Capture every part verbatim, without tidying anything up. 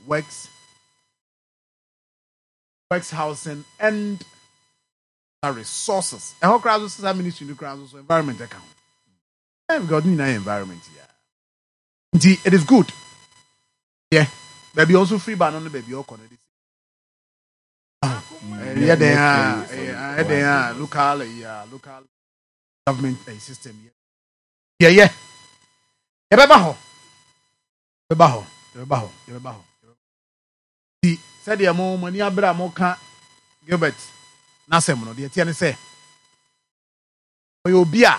works, works housing, and resources. And how crowds are ministry to crowds environment account. I've got no environment here. It is good. Yeah. Baby also free ban on the baby or connected. Yeah, they are. Yeah, they are local. Yeah, local government system. Yeah, yeah. Ebebaho. Ebebaho. Ebebaho. Ebebaho. The said the mo money abra mo ka Gilbert. Nasem no. The tiane say. Oyo bia.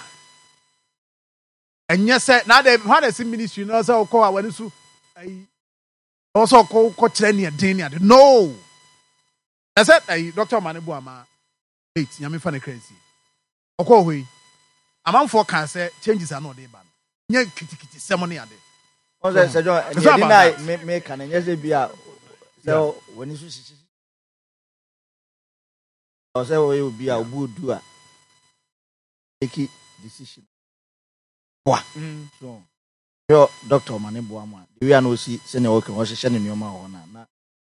And yes, now they had a ministry. No, so call when you also call coach any day. No. I said, Doctor Manebuama, eight, Yami Fanny crazy. Oko we. A man for cancer changes are not there, but yeah, kitty kitty ceremony are there. Oh, that's a joy. And I make an yes, be out. So when you see, or so will be a good doer. Take decision. What? So, your Doctor Manebuama, we are no see, send your work and was sending your mouth on.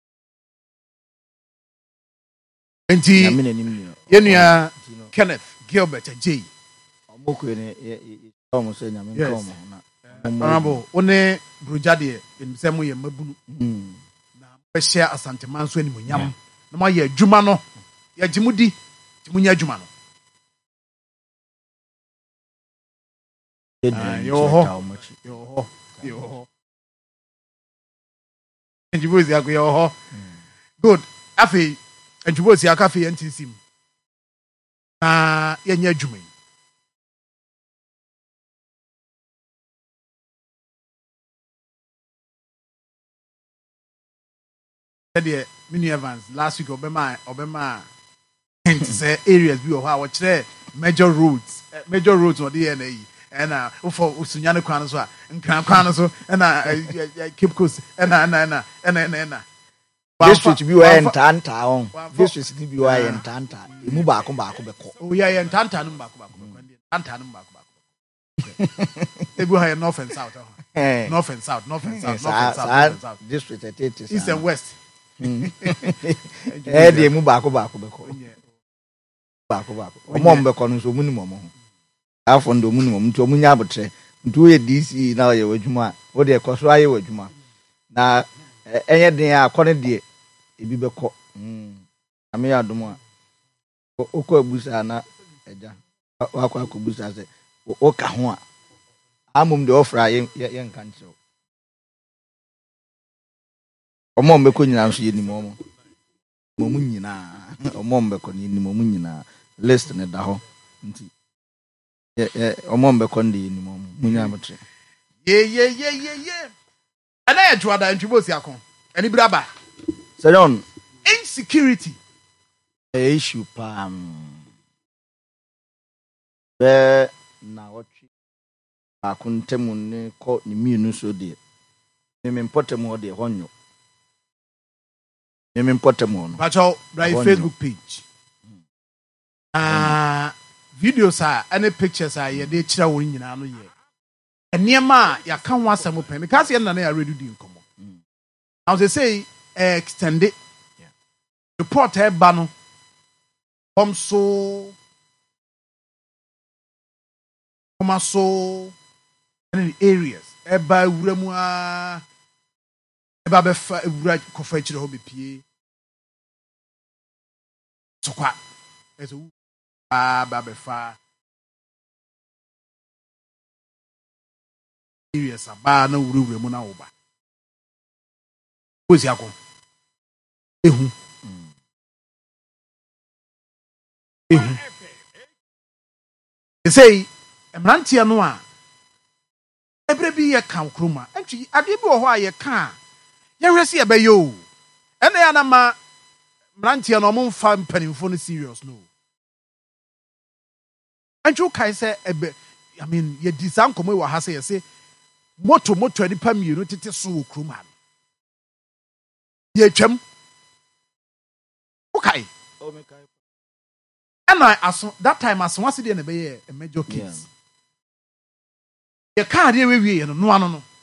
Enti yenya Kenneth Gilbert J. Omoko ne almost say nyame nkom na honorable one brojade enisem ye mabunu na be share asante manso ani munyam na ma ye adwuma no ye gimudi timunya adwuma no yo ho yo ho yo ho enjibozi akwe yo ho good afi enjubosi akafe yentinsim na yenya adwuma said Mini Evans last week obema obema hint say areas bi o ha wo kire major roads major roads no dey na yi and uh for usunyane kwan so a nkran kwan so na Cape Coast na na na na na district bi wa entanta on district bi wa entanta emu baako baako beko oh yeah entanta no baako baako beko entanta no baako baako ebu ha north and south north and south north and south north and south district eight east and west eh de emu baako baako beko baako baako omo mbeko no so muni momo ho afọ ndo muni momo nti omunya abotre nti o ye D C na o ye wadwuma o de ekoso aye wadwuma na enye den akọ ne de ebi beko mm ame ya dom a okọ abusa na eja wakọ akobusa se o ka ho a amum de ofra ye ye nka nche omo mbeko nyina nso ye ni momo momu nyina omo mbeko ni ni momu nyina list ne da ho nti ye ye omo mbeko ndi ni momo munya motre ye ye ye ye ye ana ya juada ntwibosi akon ani braba Sayon insecurity a issue pam be na watchi akuntemu ne ko ni mienu so de me mpotemu de honyo me mpotemu no bacho by Facebook page ah videos are any pictures are ye de kira won nyina no ye eniema ya kan wa asem pen because ye na na ya ready di nkomo now they say extend it yeah. Report e ba no come so come so in the areas e ba wuramu a e ba be fa wura kofa kire ho be pie so kwa e so ba ba be fa areas aba na wura mu na wo ba ozi akọ ehu ehu they say emrantia no a ebre bi ye kan kroma antwi ade bi wo ho a ye kan ye hwese ye be yo ene ya na ma emrantia no mo mfa mpanimfo no serious no antwi kai say ebe I mean ye disan komo we ha say ye say moto moto ani pa mienu tete so wo kroma ye twam okay o me kai and I aso that time aso wasi de na be a major case ye car dey we we no no ano no